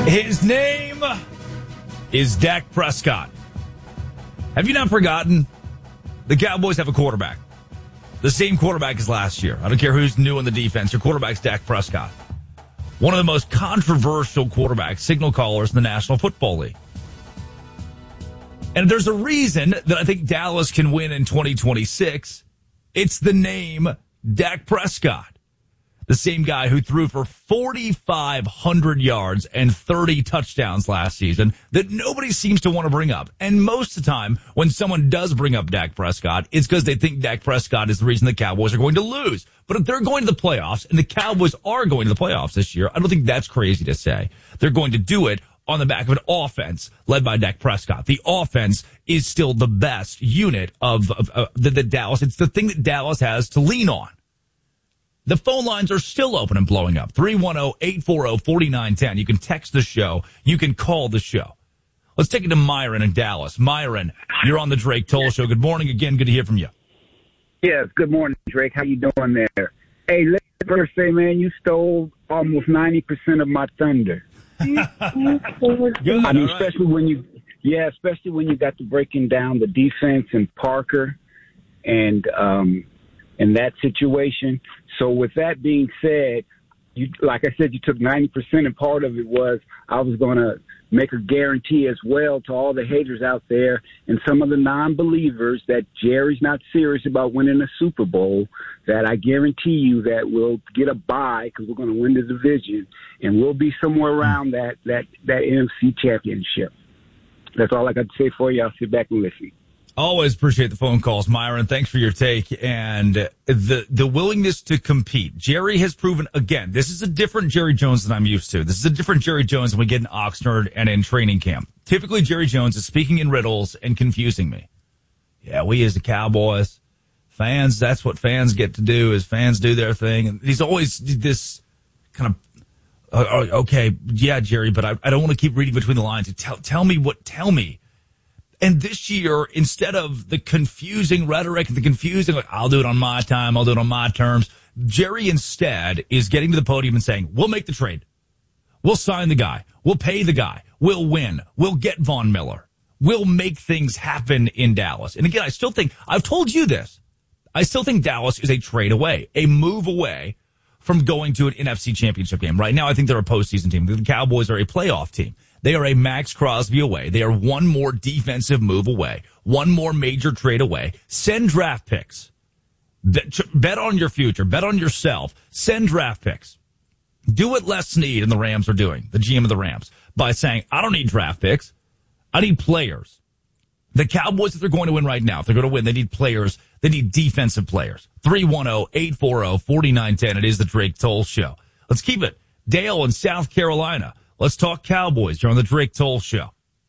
His name is Dak Prescott. Have you not forgotten? The Cowboys have a quarterback. The same quarterback as last year. I don't care who's new in the defense. Your quarterback's Dak Prescott. One of the most controversial quarterbacks, signal callers in the National Football League. And there's a reason that I think Dallas can win in 2026. It's the name Dak Prescott. The same guy who threw for 4,500 yards and 30 touchdowns last season that nobody seems to want to bring up. And most of the time, when someone does bring up Dak Prescott, it's because they think Dak Prescott is the reason the Cowboys are going to lose. But if they're going to the playoffs, and the Cowboys are going to the playoffs this year, I don't think that's crazy to say. They're going to do it on the back of an offense led by Dak Prescott. The offense is still the best unit of the Dallas. It's the thing that Dallas has to lean on. The phone lines are still open and blowing up. 310-840-4910. You can text the show. You can call the show. Let's take it to Myron in Dallas. Myron, you're on the Drake Toll Show. Good morning again. Good to hear from you. Yes, good morning, Drake. How you doing there? Hey, let's first say, man, you stole almost 90% of my thunder. Good, I mean, especially when you got to breaking down the defense and Parker and in that situation. So with that being said, you, like I said, you took 90%, and part of it was I was going to make a guarantee as well to all the haters out there and some of the non-believers that Jerry's not serious about winning a Super Bowl, that I guarantee you that we'll get a bye because we're going to win the division, and we'll be somewhere around that NFC championship. That's all I got to say for you. I'll sit back and listen. Always appreciate the phone calls, Myron. Thanks for your take and the willingness to compete. Jerry has proven, again, this is a different Jerry Jones than I'm used to. This is a different Jerry Jones than we get in Oxnard and in training camp. Typically, Jerry Jones is speaking in riddles and confusing me. Yeah, we as the Cowboys, fans, that's what fans get to do, is fans do their thing. And he's always this kind of, okay, yeah, Jerry, but I don't want to keep reading between the lines. Tell me. And this year, instead of the confusing rhetoric, the confusing, like, I'll do it on my time, I'll do it on my terms, Jerry instead is getting to the podium and saying, we'll make the trade. We'll sign the guy. We'll pay the guy. We'll win. We'll get Von Miller. We'll make things happen in Dallas. And again, I still think, I've told you this, I still think Dallas is a trade away, a move away from going to an NFC championship game. Right now, I think they're a postseason team. The Cowboys are a playoff team. They are a Max Crosby away. They are one more defensive move away, one more major trade away. Send draft picks. Bet on your future. Bet on yourself. Send draft picks. Do what Les Snead and the Rams are doing, the GM of the Rams, by saying, I don't need draft picks. I need players. The Cowboys, if they're going to win right now, if they're going to win, they need players. They need defensive players. 310-840-4910. It is the Drake Toll Show. Let's keep it. Dale in South Carolina. Let's talk Cowboys. You're on the Drake Toll Show.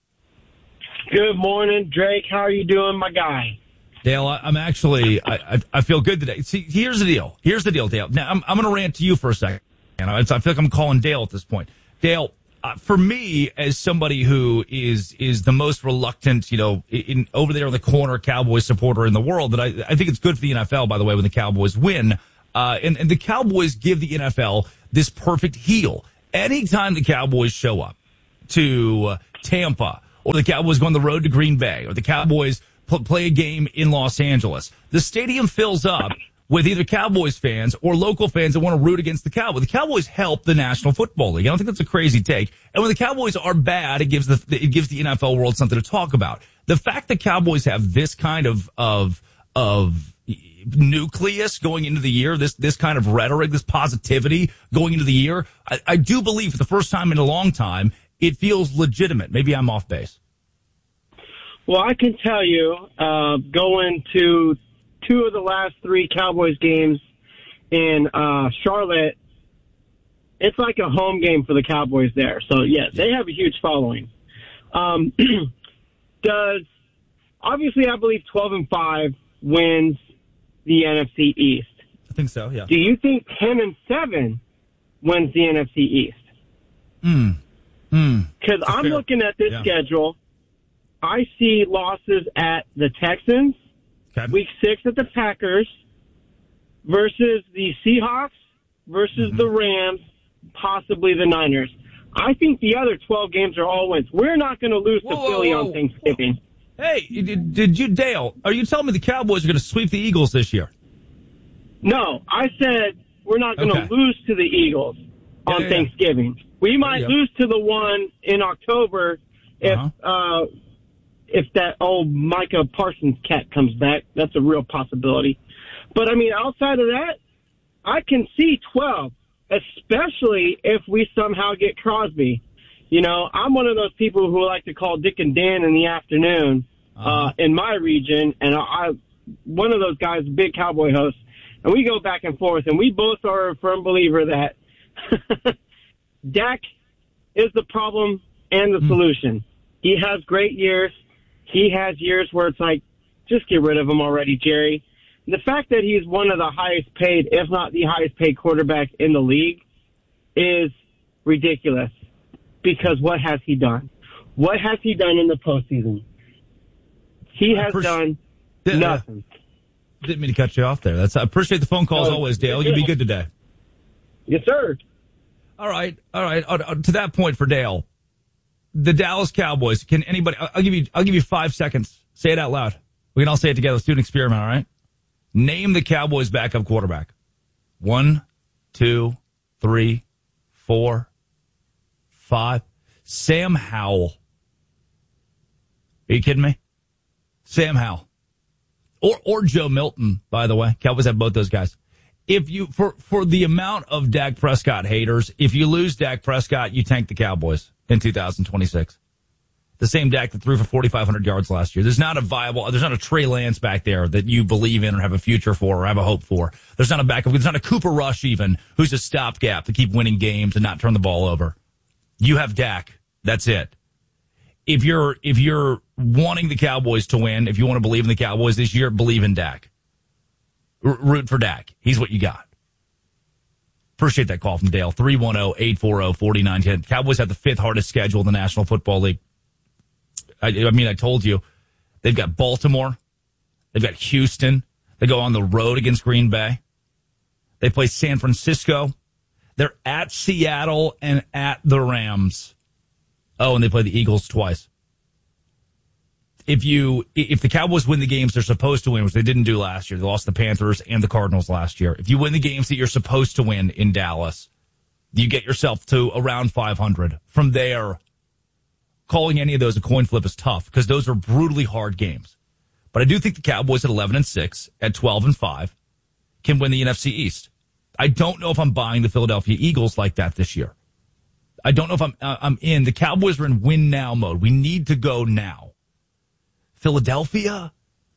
Good morning, Drake. How are you doing, my guy? Dale, I'm actually, I feel good today. See, here's the deal, Dale. Now, I'm going to rant to you for a second. I feel like I'm calling Dale at this point. Dale, for me, as somebody who is the most reluctant, over there in the corner Cowboys supporter in the world, that I think it's good for the NFL, by the way, when the Cowboys win. And the Cowboys give the NFL this perfect heel. Anytime the Cowboys show up to Tampa, or the Cowboys go on the road to Green Bay, or the Cowboys play a game in Los Angeles, the stadium fills up with either Cowboys fans or local fans that want to root against the Cowboys. The Cowboys help the National Football League. I don't think that's a crazy take. And when the Cowboys are bad, it gives the NFL world something to talk about. The fact that Cowboys have this kind of nucleus going into the year, this kind of rhetoric, this positivity going into the year, I do believe for the first time in a long time, it feels legitimate. Maybe I'm off base. Well, I can tell you, going to two of the last three Cowboys games in Charlotte, it's like a home game for the Cowboys there. So, yes, they have a huge following. Obviously, I believe 12-5 wins the NFC East. I think so, yeah. Do you think 10-7 wins the NFC East? Because I'm looking at this schedule. I see losses at the Texans, Week 6 at the Packers, versus the Seahawks, versus the Rams, possibly the Niners. I think the other 12 games are all wins. We're not going to lose to Philly on Thanksgiving. Hey, did you, Dale, are you telling me the Cowboys are going to sweep the Eagles this year? No, I said we're not going to lose to the Eagles on Thanksgiving. We might lose to the one in October if that old Micah Parsons cat comes back. That's a real possibility. But, I mean, outside of that, I can see 12, especially if we somehow get Crosby. You know, I'm one of those people who like to call Dick and Dan in the afternoon in my region, and I'm one of those guys, big Cowboy hosts, and we go back and forth, and we both are a firm believer that Dak is the problem and the solution. He has great years. He has years where it's like, just get rid of him already, Jerry. The fact that he's one of the highest paid, if not the highest paid quarterback in the league is ridiculous. Because what has he done? What has he done in the postseason? He has done nothing. Didn't mean to cut you off there. I appreciate the phone call as always, Dale. You be good today. Yes, sir. All right. To that point for Dale, the Dallas Cowboys. Can anybody? I'll give you 5 seconds. Say it out loud. We can all say it together. Let's do an experiment. All right. Name the Cowboys' backup quarterback. 1, 2, 3, 4, 5. Sam Howell. Are you kidding me? Sam Howell. Or Joe Milton, by the way. Cowboys have both those guys. If you, for the amount of Dak Prescott haters, if you lose Dak Prescott, you tank the Cowboys in 2026. The same Dak that threw for 4,500 yards last year. There's not a Trey Lance back there that you believe in or have a future for or have a hope for. There's not a Cooper Rush even, who's a stopgap to keep winning games and not turn the ball over. You have Dak. That's it. If you're wanting the Cowboys to win, if you want to believe in the Cowboys this year, believe in Dak. Root for Dak. He's what you got. Appreciate that call from Dale. 310-840-4910. Cowboys have the 5th hardest schedule in the National Football League. I told you. They've got Baltimore. They've got Houston. They go on the road against Green Bay. They play San Francisco. They're at Seattle and at the Rams. Oh, and they play the Eagles twice. If the Cowboys win the games they're supposed to win, which they didn't do last year, they lost the Panthers and the Cardinals last year. If you win the games that you're supposed to win in Dallas, you get yourself to around 500. From there, calling any of those a coin flip is tough because those are brutally hard games. But I do think the Cowboys at 11-6, at 12-5, can win the NFC East. I don't know if I'm buying the Philadelphia Eagles like that this year. I don't know if I'm in. The Cowboys are in win now mode. We need to go now. Philadelphia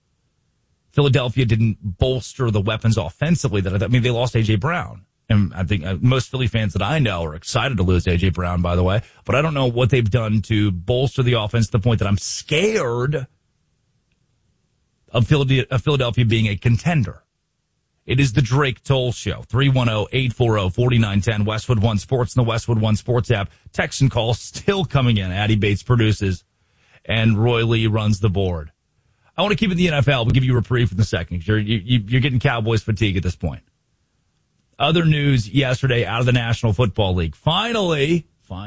didn't bolster the weapons offensively. They lost A.J. Brown. And I think most Philly fans that I know are excited to lose A.J. Brown, by the way. But I don't know what they've done to bolster the offense to the point that I'm scared of Philadelphia being a contender. It is the Drake Toll Show. 310-840-4910. Westwood One Sports and the Westwood One Sports app. Text and call still coming in. Addie Bates produces, and Roy Lee runs the board. I want to keep it in the NFL, but give you a reprieve in a second. You're getting Cowboys fatigue at this point. Other news yesterday out of the National Football League. Finally,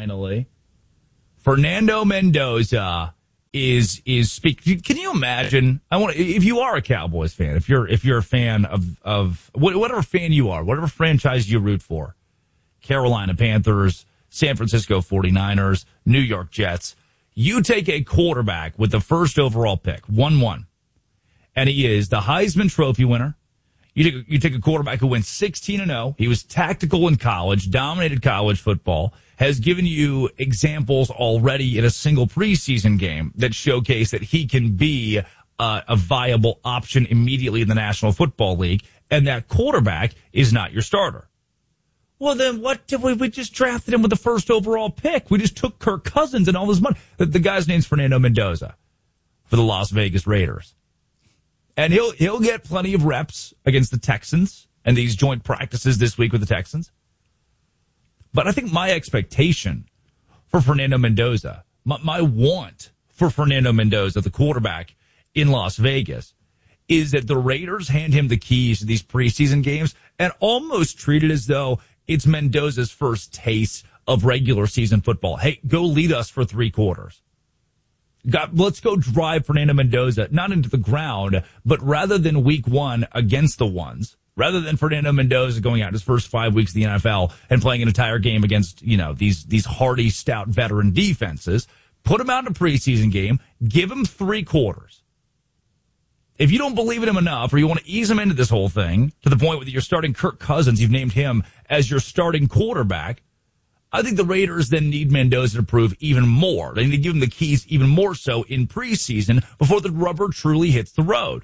Fernando Mendoza is speaking. Can you imagine? If you are a Cowboys fan, if you're a fan of whatever fan you are, whatever franchise you root for, Carolina Panthers, San Francisco 49ers, New York Jets, you take a quarterback with the first overall pick, 1-1, and he is the Heisman Trophy winner. You take a quarterback who went 16-0. He was tactical in college, dominated college football, has given you examples already in a single preseason game that showcase that he can be a viable option immediately in the National Football League, and that quarterback is not your starter. Well, then what did we just drafted him with the first overall pick? We just took Kirk Cousins and all this money. The guy's name's Fernando Mendoza for the Las Vegas Raiders. And he'll get plenty of reps against the Texans and these joint practices this week with the Texans. But I think my expectation for Fernando Mendoza, my want for Fernando Mendoza, the quarterback in Las Vegas, is that the Raiders hand him the keys to these preseason games and almost treat it as though it's Mendoza's first taste of regular season football. Hey, go lead us for 3 quarters. Let's go drive Fernando Mendoza, not into the ground, but rather than week 1 against the ones, rather than Fernando Mendoza going out his first 5 weeks of the NFL and playing an entire game against, these hardy, stout veteran defenses, put him out in a preseason game, give him 3 quarters. If you don't believe in him enough, or you want to ease him into this whole thing to the point where you're starting Kirk Cousins, you've named him as your starting quarterback, I think the Raiders then need Mendoza to prove even more. They need to give him the keys even more so in preseason before the rubber truly hits the road.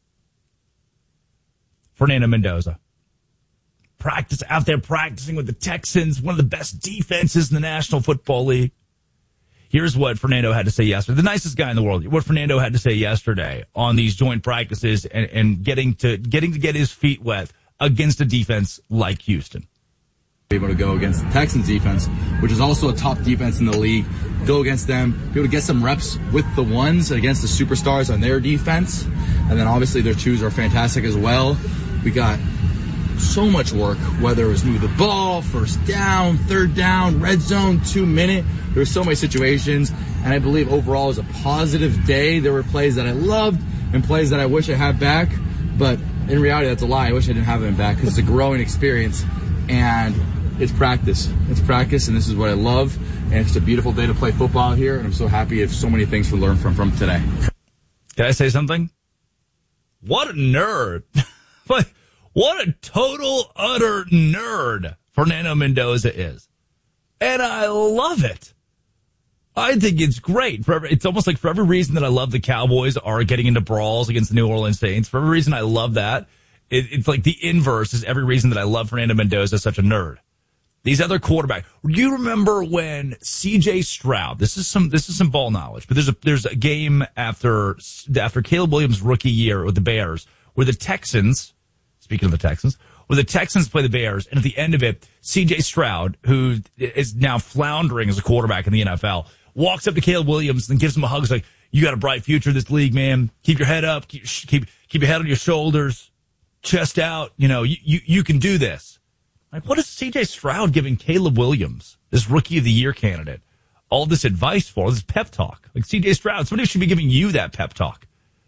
Fernando Mendoza. Out there practicing with the Texans, one of the best defenses in the National Football League. Here's what Fernando had to say yesterday. The nicest guy in the world. What Fernando had to say yesterday on these joint practices and getting to get his feet wet against a defense like Houston. Able to go against the Texans defense, which is also a top defense in the league, go against them, be able to get some reps with the ones against the superstars on their defense, and then obviously their twos are fantastic as well. We got so much work, whether it was move the ball, first down, third down, red zone, 2-minute. There were so many situations, and I believe overall it was a positive day. There were plays that I loved and plays that I wish I had back, but in reality that's a lie. I wish I didn't have them back because it's a growing experience, and it's practice. It's practice, and this is what I love. And it's a beautiful day to play football here, and I'm so happy I have so many things to learn from today. Can I say something? What a nerd. What a total, utter nerd Fernando Mendoza is. And I love it. I think it's great. It's almost like for every reason that I love the Cowboys are getting into brawls against the New Orleans Saints, for every reason I love that, it's like the inverse is every reason that I love Fernando Mendoza as such a nerd. These other quarterbacks. Do you remember when C.J. Stroud? This is some ball knowledge, but there's a game after Caleb Williams' rookie year with the Bears where the Texans. Speaking of the Texans, where the Texans play the Bears, and at the end of it, C.J. Stroud, who is now floundering as a quarterback in the NFL, walks up to Caleb Williams and gives him a hug. He's like, "You got a bright future in this league, man. Keep your head up. Keep your head on your shoulders, chest out. You can do this." Like, what is C.J. Stroud giving Caleb Williams, this Rookie of the Year candidate, all this advice for, this pep talk? Like, C.J. Stroud, somebody should be giving you that pep talk.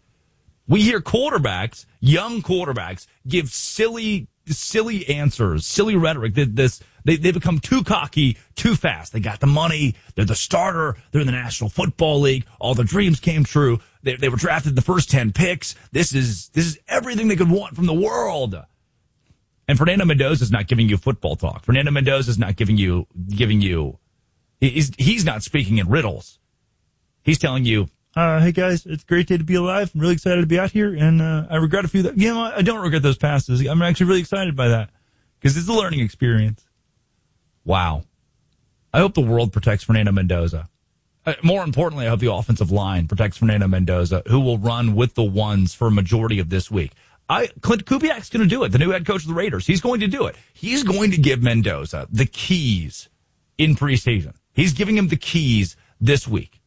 We hear quarterbacks, young quarterbacks, give silly answers, silly rhetoric. They become too cocky too fast. They got the money. They're the starter. They're in the National Football League. All their dreams came true. They were drafted the first 10 picks. This is everything they could want from the world. And Fernando Mendoza is not giving you football talk. Fernando Mendoza is not giving you. He's not speaking in riddles. He's telling you, "Hey guys, it's a great day to be alive. I'm really excited to be out here, and I regret a few. I don't regret those passes. I'm actually really excited by that because it's a learning experience." Wow. I hope the world protects Fernando Mendoza. More importantly, I hope the offensive line protects Fernando Mendoza, who will run with the ones for a majority of this week. Clint Kubiak's going to do it, the new head coach of the Raiders. He's going to do it. He's going to give Mendoza the keys in preseason. He's giving him the keys this week.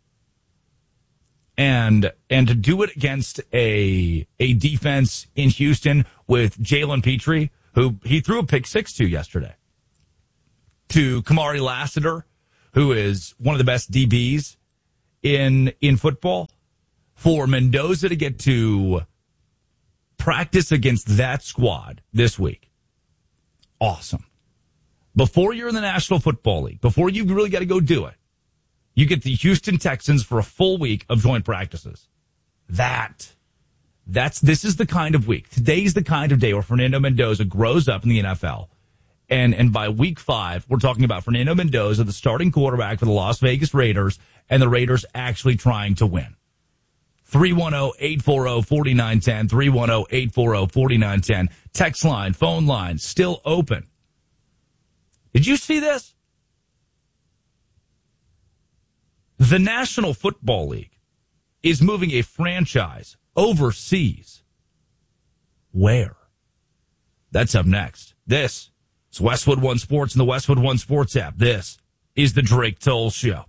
And to do it against a defense in Houston with Jalen Petrie, who he threw a pick 6 to yesterday, to Kamari Lassiter, who is one of the best DBs in football, for Mendoza to get to practice against that squad this week. Awesome. Before you're in the National Football League, before you really got to go do it, you get the Houston Texans for a full week of joint practices. This is the kind of week. Today's the kind of day where Fernando Mendoza grows up in the NFL. And by week 5, we're talking about Fernando Mendoza, the starting quarterback for the Las Vegas Raiders, and the Raiders actually trying to win. 310-840-4910, 310-840-4910. Text line, phone line, still open. Did you see this? The National Football League is moving a franchise overseas. Where? That's up next. This is Westwood One Sports and the Westwood One Sports app. This is the Drake Toll Show.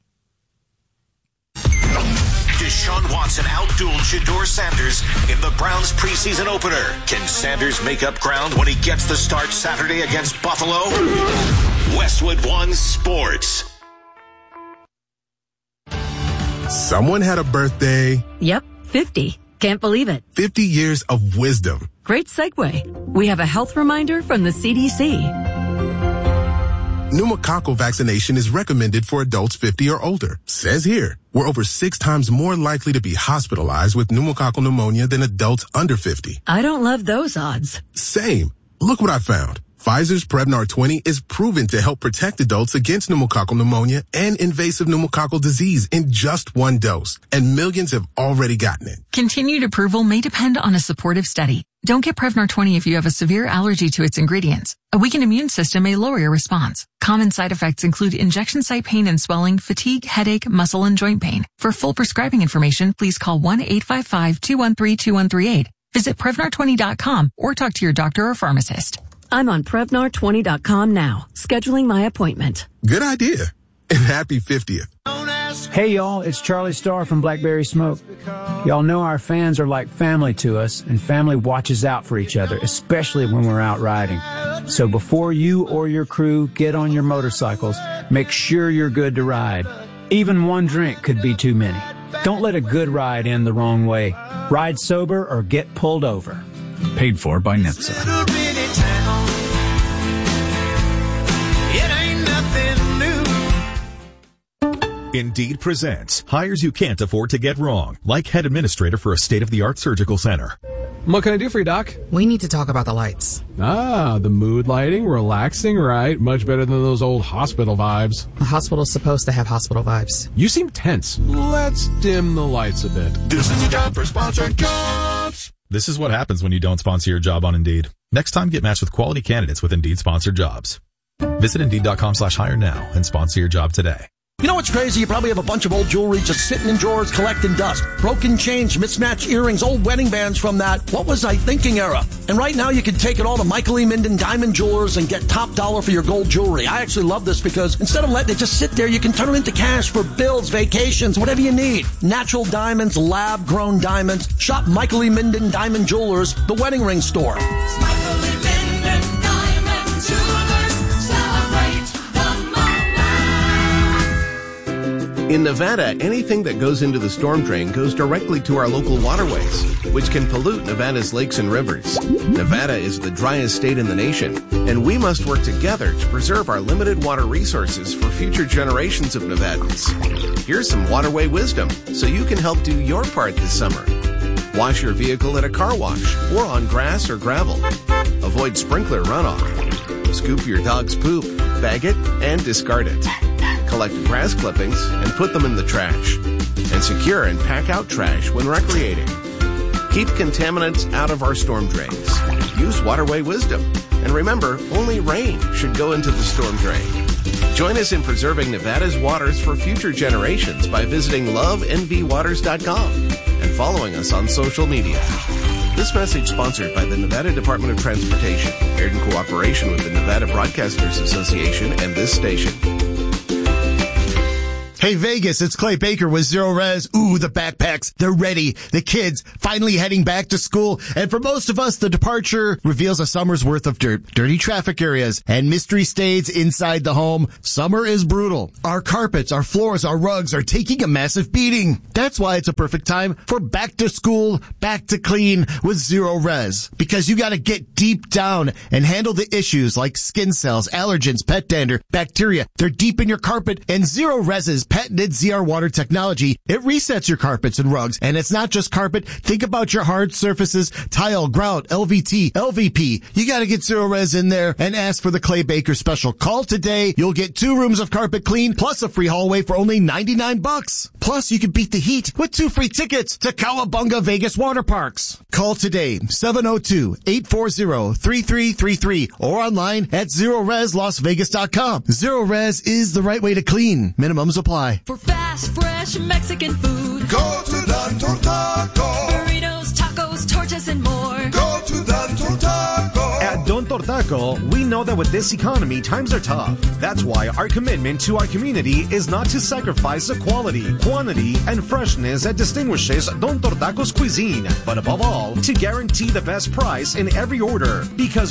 Deshaun Watson outdueled Shedeur Sanders in the Browns preseason opener. Can Sanders make up ground when he gets the start Saturday against Buffalo? Westwood One Sports. Someone had a birthday. Yep, 50. Can't believe it. 50 years of wisdom. Great segue. We have a health reminder from the CDC. Pneumococcal vaccination is recommended for adults 50 or older. Says here, we're over 6 times more likely to be hospitalized with pneumococcal pneumonia than adults under 50. I don't love those odds. Same. Look what I found. Pfizer's Prevnar 20 is proven to help protect adults against pneumococcal pneumonia and invasive pneumococcal disease in just 1 dose. And millions have already gotten it. Continued approval may depend on a supportive study. Don't get Prevnar 20 if you have a severe allergy to its ingredients. A weakened immune system may lower your response. Common side effects include injection site pain and swelling, fatigue, headache, muscle, and joint pain. For full prescribing information, please call 1-855-213-2138. Visit Prevnar20.com or talk to your doctor or pharmacist. I'm on Prevnar20.com now, scheduling my appointment. Good idea. And happy 50th. Hey y'all, it's Charlie Starr from Blackberry Smoke. Y'all know our fans are like family to us, and family watches out for each other, especially when we're out riding. So before you or your crew get on your motorcycles, make sure you're good to ride. Even one drink could be too many. Don't let a good ride end the wrong way. Ride sober or get pulled over. Paid for by NHTSA. Indeed presents hires you can't afford to get wrong, like head administrator for a state-of-the-art surgical center. What can I do for you, Doc? We need to talk about the lights. Ah, the mood lighting, relaxing, right? Much better than those old hospital vibes. A hospital's supposed to have hospital vibes. You seem tense. Let's dim the lights a bit. This is a job for sponsored jobs. This is what happens when you don't sponsor your job on Indeed. Next time, get matched with quality candidates with Indeed sponsored jobs. Visit Indeed.com/hire now and sponsor your job today. You know what's crazy? You probably have a bunch of old jewelry just sitting in drawers collecting dust. Broken chains, mismatched earrings, old wedding bands from that "what was I thinking" era. And right now you can take it all to Michael E. Minden Diamond Jewelers and get top dollar for your gold jewelry. I actually love this because instead of letting it just sit there, you can turn it into cash for bills, vacations, whatever you need. Natural diamonds, lab-grown diamonds. Shop Michael E. Minden Diamond Jewelers, the wedding ring store. Michael E. Minden Diamond Jewelers, celebrate the moment. In Nevada, anything that goes into the storm drain goes directly to our local waterways, which can pollute Nevada's lakes and rivers. Nevada is the driest state in the nation, and we must work together to preserve our limited water resources for future generations of Nevadans. Here's some waterway wisdom so you can help do your part this summer. Wash your vehicle at a car wash or on grass or gravel. Avoid sprinkler runoff. Scoop your dog's poop, bag it, and discard it. Collect grass clippings and put them in the trash. And secure and pack out trash when recreating. Keep contaminants out of our storm drains. Use waterway wisdom. And remember, only rain should go into the storm drain. Join us in preserving Nevada's waters for future generations by visiting lovenvwaters.com and following us on social media. This message sponsored by the Nevada Department of Transportation, aired in cooperation with the Nevada Broadcasters Association and this station. Hey Vegas, it's Clay Baker with Zero Res. Ooh, the backpacks, they're ready. The kids finally heading back to school. And for most of us, the departure reveals a summer's worth of dirt, dirty traffic areas, and mystery stays inside the home. Summer is brutal. Our carpets, our floors, our rugs are taking a massive beating. That's why it's a perfect time for back to school, back to clean with Zero Res. Because you gotta get deep down and handle the issues like skin cells, allergens, pet dander, bacteria. They're deep in your carpet, and Zero Res's patented ZR water technology, it resets your carpets and rugs. And it's not just carpet. Think about your hard surfaces, tile, grout, LVT, LVP. You got to get Zero Res in there and ask for the Clay Baker special. Call today. You'll get 2 rooms of carpet clean plus a free hallway for only $99. Plus, you can beat the heat with 2 free tickets to Cowabunga Vegas Water Parks. Call today, 702-840-3333 or online at ZeroResLasVegas.com. Zero Res is the right way to clean. Minimums apply. For fast, fresh Mexican food, go to Don Tortaco. Burritos, tacos, tortas, and more. Go to Don Tortaco. At Don Tortaco, we know that with this economy, times are tough. That's why our commitment to our community is not to sacrifice the quality, quantity, and freshness that distinguishes Don Tortaco's cuisine, but above all, to guarantee the best price in every order. Because